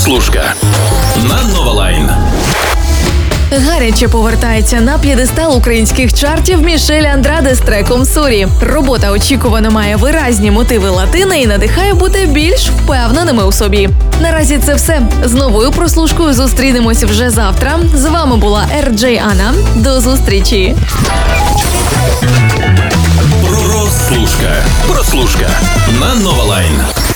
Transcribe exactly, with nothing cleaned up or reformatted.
Прослушка на Новалайн. Гаряче повертається на п'єдестал українських чартів Мішель Андраде з треком «Sorry». Робота очікувано має виразні мотиви латини і надихає бути більш впевненими у собі. Наразі це все. З новою прослушкою зустрінемось вже завтра. З вами була Ер Джей Анна. До зустрічі. Прослушка. Прослушка на Новалайн.